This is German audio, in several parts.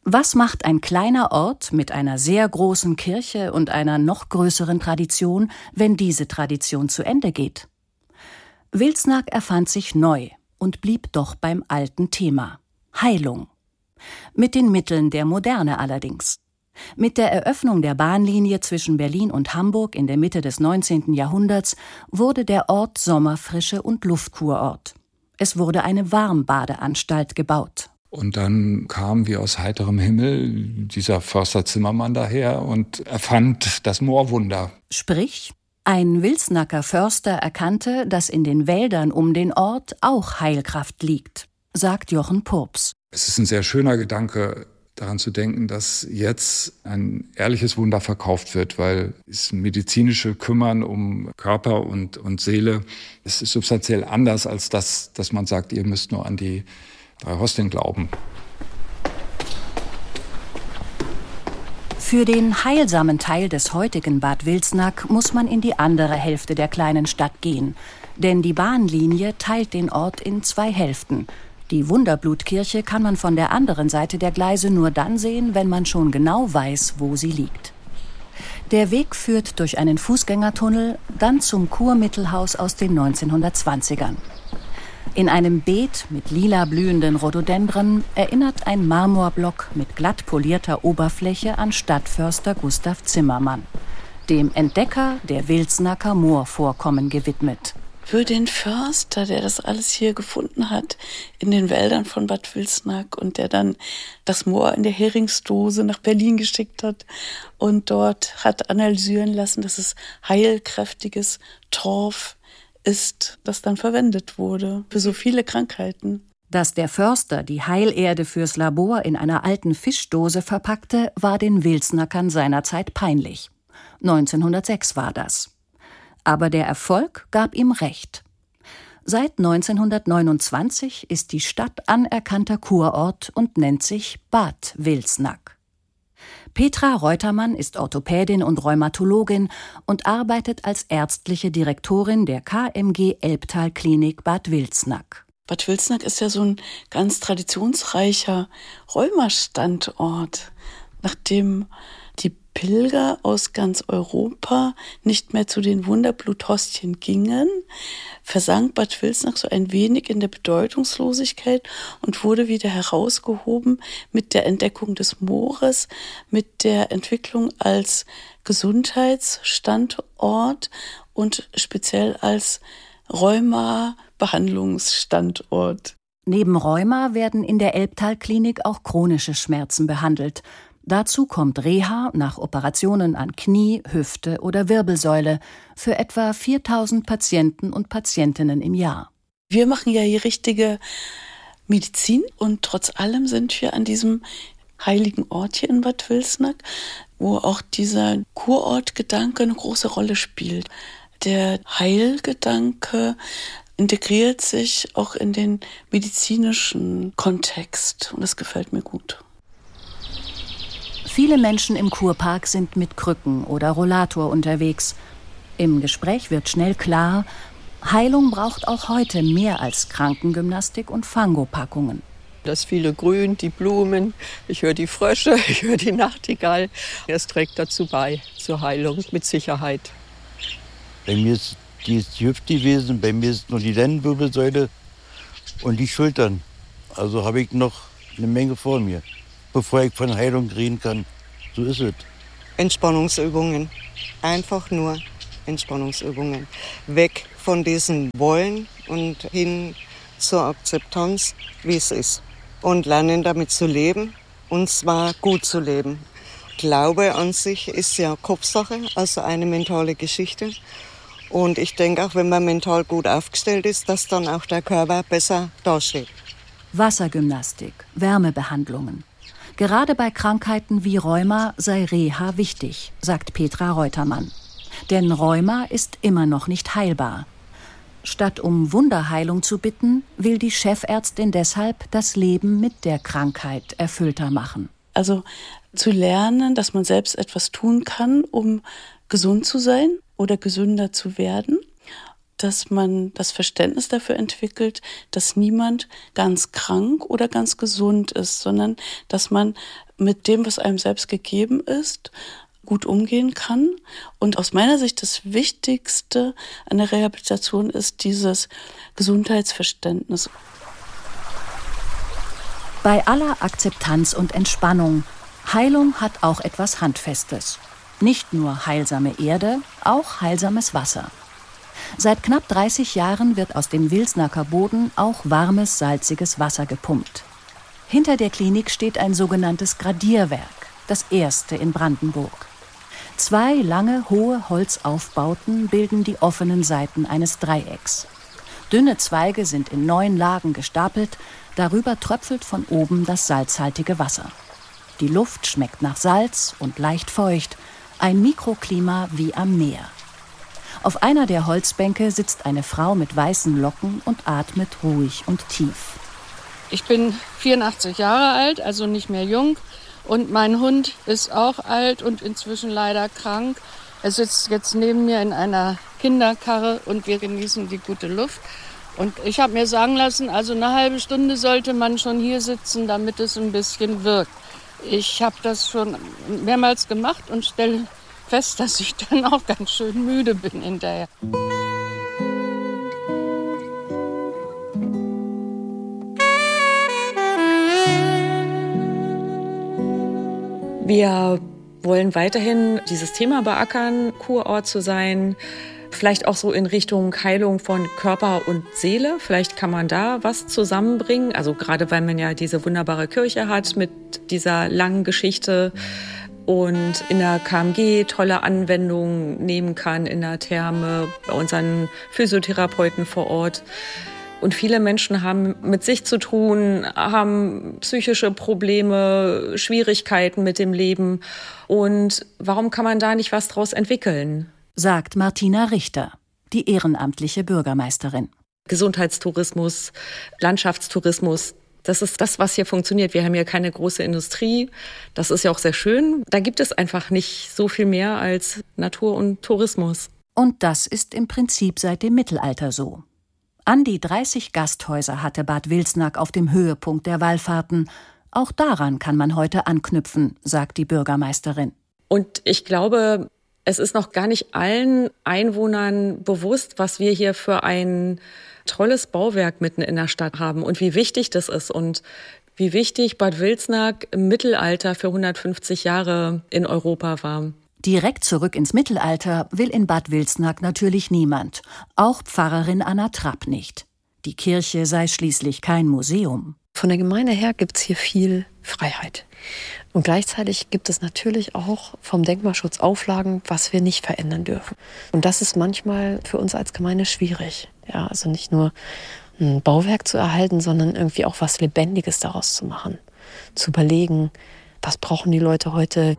Was macht ein kleiner Ort mit einer sehr großen Kirche und einer noch größeren Tradition, wenn diese Tradition zu Ende geht? Wilsnack erfand sich neu und blieb doch beim alten Thema: Heilung. Mit den Mitteln der Moderne allerdings. Mit der Eröffnung der Bahnlinie zwischen Berlin und Hamburg in der Mitte des 19. Jahrhunderts wurde der Ort Sommerfrische- und Luftkurort. Es wurde eine Warmbadeanstalt gebaut. Und dann kam wie aus heiterem Himmel dieser Förster Zimmermann daher und erfand das Moorwunder. Sprich, ein Wilsnacker Förster erkannte, dass in den Wäldern um den Ort auch Heilkraft liegt, sagt Jochen Purps. Es ist ein sehr schöner Gedanke, daran zu denken, dass jetzt ein ehrliches Wunder verkauft wird, weil das medizinische Kümmern um Körper und Seele, es ist substanziell anders als das, dass man sagt, ihr müsst nur an die 3 Hostien glauben. Für den heilsamen Teil des heutigen Bad Wilsnack muss man in die andere Hälfte der kleinen Stadt gehen. Denn die Bahnlinie teilt den Ort in 2 Hälften. Die Wunderblutkirche kann man von der anderen Seite der Gleise nur dann sehen, wenn man schon genau weiß, wo sie liegt. Der Weg führt durch einen Fußgängertunnel, dann zum Kurmittelhaus aus den 1920ern. In einem Beet mit lila blühenden Rhododendren erinnert ein Marmorblock mit glatt polierter Oberfläche an Stadtförster Gustav Zimmermann, dem Entdecker der Wilsnacker Moorvorkommen gewidmet. Für den Förster, der das alles hier gefunden hat, in den Wäldern von Bad Wilsnack und der dann das Moor in der Heringsdose nach Berlin geschickt hat und dort hat analysieren lassen, dass es heilkräftiges Torf ist, das dann verwendet wurde für so viele Krankheiten. Dass der Förster die Heilerde fürs Labor in einer alten Fischdose verpackte, war den Wilsnackern seinerzeit peinlich. 1906 war das. Aber der Erfolg gab ihm recht. Seit 1929 ist die Stadt anerkannter Kurort und nennt sich Bad Wilsnack. Petra Reutermann ist Orthopädin und Rheumatologin und arbeitet als ärztliche Direktorin der KMG Elbtal-Klinik Bad Wilsnack. Bad Wilsnack ist ja so ein ganz traditionsreicher Rheumastandort, nachdem die Pilger aus ganz Europa nicht mehr zu den Wunderbluthostien gingen, versank Bad Wilsnack so ein wenig in der Bedeutungslosigkeit und wurde wieder herausgehoben mit der Entdeckung des Moores, mit der Entwicklung als Gesundheitsstandort und speziell als Rheuma-Behandlungsstandort. Neben Rheuma werden in der Elbtal-Klinik auch chronische Schmerzen behandelt. Dazu kommt Reha nach Operationen an Knie, Hüfte oder Wirbelsäule für etwa 4.000 Patienten und Patientinnen im Jahr. Wir machen ja hier richtige Medizin und trotz allem sind wir an diesem heiligen Ort hier in Bad Wilsnack, wo auch dieser Kurortgedanke eine große Rolle spielt. Der Heilgedanke integriert sich auch in den medizinischen Kontext und das gefällt mir gut. Viele Menschen im Kurpark sind mit Krücken oder Rollator unterwegs. Im Gespräch wird schnell klar, Heilung braucht auch heute mehr als Krankengymnastik und Fangopackungen. Das viele Grün, die Blumen, ich höre die Frösche, ich höre die Nachtigall. Das trägt dazu bei, zur Heilung mit Sicherheit. Bei mir ist die Hüfte gewesen, bei mir ist nur die Lendenwirbelsäule und die Schultern. Also habe ich noch eine Menge vor mir, bevor ich von Heilung reden kann. So ist es. Entspannungsübungen, einfach nur Entspannungsübungen. Weg von diesem Wollen und hin zur Akzeptanz, wie es ist. Und lernen damit zu leben, und zwar gut zu leben. Glaube an sich ist ja Kopfsache, also eine mentale Geschichte. Und ich denke auch, wenn man mental gut aufgestellt ist, dass dann auch der Körper besser dasteht. Wassergymnastik, Wärmebehandlungen. Gerade bei Krankheiten wie Rheuma sei Reha wichtig, sagt Petra Reutermann. Denn Rheuma ist immer noch nicht heilbar. Statt um Wunderheilung zu bitten, will die Chefärztin deshalb das Leben mit der Krankheit erfüllter machen. Also zu lernen, dass man selbst etwas tun kann, um gesund zu sein oder gesünder zu werden. dass man das Verständnis dafür entwickelt, dass niemand ganz krank oder ganz gesund ist, sondern dass man mit dem, was einem selbst gegeben ist, gut umgehen kann. Und aus meiner Sicht das Wichtigste an der Rehabilitation ist dieses Gesundheitsverständnis. Bei aller Akzeptanz und Entspannung, Heilung hat auch etwas Handfestes. Nicht nur heilsame Erde, auch heilsames Wasser. Seit knapp 30 Jahren wird aus dem Wilsnacker Boden auch warmes, salziges Wasser gepumpt. Hinter der Klinik steht ein sogenanntes Gradierwerk, das erste in Brandenburg. 2 lange, hohe Holzaufbauten bilden die offenen Seiten eines Dreiecks. Dünne Zweige sind in 9 Lagen gestapelt, darüber tröpfelt von oben das salzhaltige Wasser. Die Luft schmeckt nach Salz und leicht feucht, ein Mikroklima wie am Meer. Auf einer der Holzbänke sitzt eine Frau mit weißen Locken und atmet ruhig und tief. Ich bin 84 Jahre alt, also nicht mehr jung. Und mein Hund ist auch alt und inzwischen leider krank. Er sitzt jetzt neben mir in einer Kinderkarre und wir genießen die gute Luft. Und ich habe mir sagen lassen, also eine halbe Stunde sollte man schon hier sitzen, damit es ein bisschen wirkt. Ich habe das schon mehrmals gemacht und stelle fest, dass ich dann auch ganz schön müde bin hinterher. Wir wollen weiterhin dieses Thema beackern, Kurort zu sein, vielleicht auch so in Richtung Heilung von Körper und Seele. Vielleicht kann man da was zusammenbringen. Also gerade weil man ja diese wunderbare Kirche hat mit dieser langen Geschichte und in der KMG tolle Anwendungen nehmen kann, in der Therme, bei unseren Physiotherapeuten vor Ort. Und viele Menschen haben mit sich zu tun, haben psychische Probleme, Schwierigkeiten mit dem Leben. Und warum kann man da nicht was draus entwickeln? Sagt Martina Richter, die ehrenamtliche Bürgermeisterin. Gesundheitstourismus, Landschaftstourismus, das ist das, was hier funktioniert. Wir haben hier keine große Industrie. Das ist ja auch sehr schön. Da gibt es einfach nicht so viel mehr als Natur und Tourismus. Und das ist im Prinzip seit dem Mittelalter so. An die 30 Gasthäuser hatte Bad Wilsnack auf dem Höhepunkt der Wallfahrten. Auch daran kann man heute anknüpfen, sagt die Bürgermeisterin. Und ich glaube, es ist noch gar nicht allen Einwohnern bewusst, was wir hier für ein tolles Bauwerk mitten in der Stadt haben und wie wichtig das ist und wie wichtig Bad Wilsnack im Mittelalter für 150 Jahre in Europa war. Direkt zurück ins Mittelalter will in Bad Wilsnack natürlich niemand, auch Pfarrerin Anna Trapp nicht. Die Kirche sei schließlich kein Museum. Von der Gemeinde her gibt es hier viel Freiheit. Und gleichzeitig gibt es natürlich auch vom Denkmalschutz Auflagen, was wir nicht verändern dürfen. Und das ist manchmal für uns als Gemeinde schwierig. Ja, also nicht nur ein Bauwerk zu erhalten, sondern irgendwie auch was Lebendiges daraus zu machen. Zu überlegen, was brauchen die Leute heute.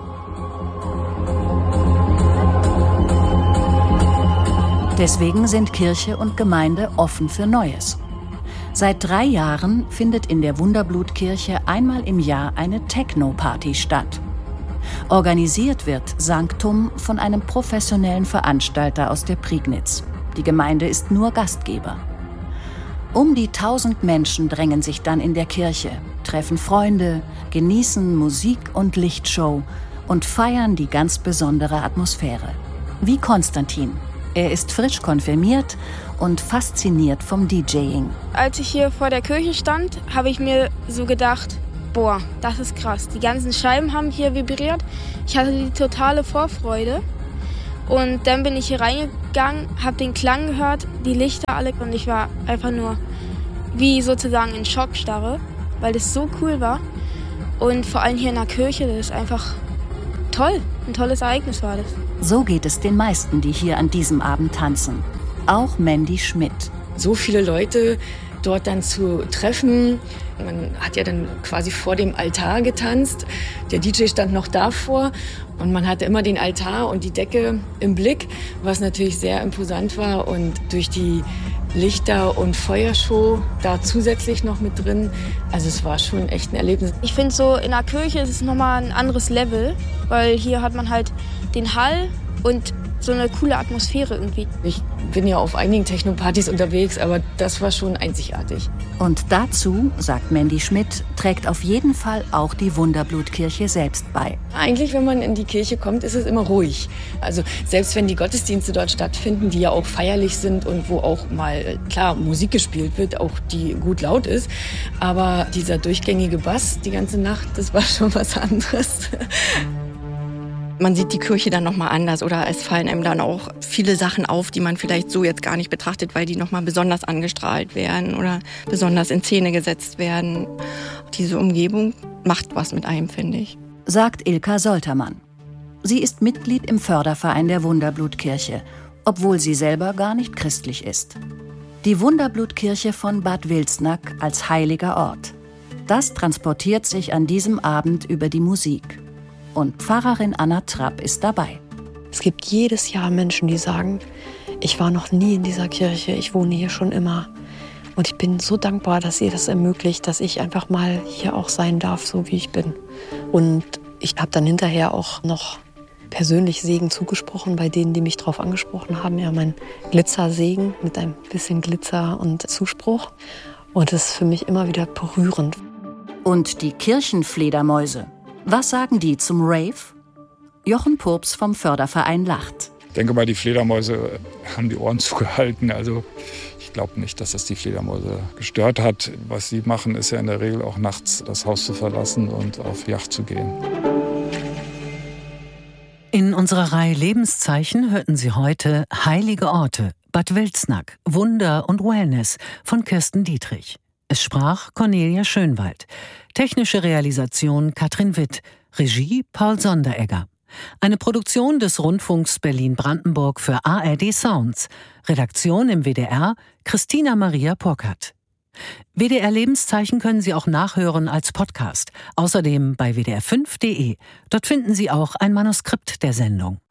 Deswegen sind Kirche und Gemeinde offen für Neues. Seit 3 Jahren findet in der Wunderblutkirche einmal im Jahr eine Techno-Party statt. Organisiert wird Sanctum von einem professionellen Veranstalter aus der Prignitz. Die Gemeinde ist nur Gastgeber. Um die 1000 Menschen drängen sich dann in der Kirche, treffen Freunde, genießen Musik- und Lichtshow und feiern die ganz besondere Atmosphäre. Wie Konstantin. Er ist frisch konfirmiert und fasziniert vom DJing. Als ich hier vor der Kirche stand, habe ich mir so gedacht, boah, das ist krass. Die ganzen Scheiben haben hier vibriert. Ich hatte die totale Vorfreude. Und dann bin ich hier reingegangen, habe den Klang gehört, die Lichter alle. Und ich war einfach nur wie sozusagen in Schockstarre, weil das so cool war. Und vor allem hier in der Kirche, das ist einfach toll. Ein tolles Ereignis war das. So geht es den meisten, die hier an diesem Abend tanzen. Auch Mandy Schmidt. So viele Leute dort dann zu treffen. Man hat ja dann quasi vor dem Altar getanzt. Der DJ stand noch davor und man hatte immer den Altar und die Decke im Blick, was natürlich sehr imposant war. Und durch die Lichter- und Feuershow da zusätzlich noch mit drin. Also es war schon echt ein Erlebnis. Ich finde so, in der Kirche ist es nochmal ein anderes Level, weil hier hat man halt den Hall und so eine coole Atmosphäre irgendwie. Ich bin ja auf einigen Techno-Partys unterwegs, aber das war schon einzigartig. Und dazu, sagt Mandy Schmidt, trägt auf jeden Fall auch die Wunderblutkirche selbst bei. Eigentlich, wenn man in die Kirche kommt, ist es immer ruhig. Also selbst wenn die Gottesdienste dort stattfinden, die ja auch feierlich sind und wo auch mal, klar, Musik gespielt wird, auch die gut laut ist, aber dieser durchgängige Bass die ganze Nacht, das war schon was anderes. Man sieht die Kirche dann nochmal anders oder es fallen einem dann auch viele Sachen auf, die man vielleicht so jetzt gar nicht betrachtet, weil die nochmal besonders angestrahlt werden oder besonders in Szene gesetzt werden. Diese Umgebung macht was mit einem, finde ich. Sagt Ilka Soltermann. Sie ist Mitglied im Förderverein der Wunderblutkirche, obwohl sie selber gar nicht christlich ist. Die Wunderblutkirche von Bad Wilsnack als heiliger Ort. Das transportiert sich an diesem Abend über die Musik. Und Pfarrerin Anna Trapp ist dabei. Es gibt jedes Jahr Menschen, die sagen, ich war noch nie in dieser Kirche, ich wohne hier schon immer. Und ich bin so dankbar, dass ihr das ermöglicht, dass ich einfach mal hier auch sein darf, so wie ich bin. Und ich habe dann hinterher auch noch persönlich Segen zugesprochen bei denen, die mich drauf angesprochen haben. Ja, mein Glitzersegen mit ein bisschen Glitzer und Zuspruch. Und das ist für mich immer wieder berührend. Und die Kirchenfledermäuse. Was sagen die zum Rave? Jochen Purps vom Förderverein lacht. Ich denke mal, die Fledermäuse haben die Ohren zugehalten. Also ich glaube nicht, dass das die Fledermäuse gestört hat. Was sie machen, ist ja in der Regel auch nachts das Haus zu verlassen und auf Yacht zu gehen. In unserer Reihe Lebenszeichen hörten Sie heute Heilige Orte, Bad Wilsnack, Wunder und Wellness von Kirsten Dietrich. Es sprach Cornelia Schönwald. Technische Realisation Katrin Witt. Regie Paul Sonderegger. Eine Produktion des Rundfunks Berlin-Brandenburg für ARD Sounds. Redaktion im WDR Christina Maria Burkhardt. WDR Lebenszeichen können Sie auch nachhören als Podcast. Außerdem bei wdr5.de. Dort finden Sie auch ein Manuskript der Sendung.